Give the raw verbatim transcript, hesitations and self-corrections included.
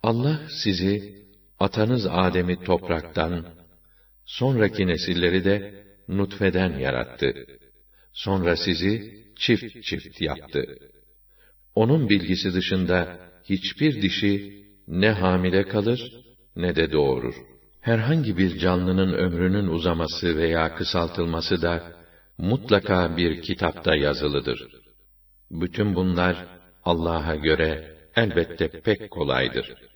Allah sizi, atanız Adem'i topraktan, sonraki nesilleri de nutfeden yarattı. Sonra sizi çift çift yaptı. Onun bilgisi dışında hiçbir dişi ne hamile kalır ne de doğurur. Herhangi bir canlının ömrünün uzaması veya kısaltılması da mutlaka bir kitapta yazılıdır. Bütün bunlar Allah'a göre elbette pek kolaydır.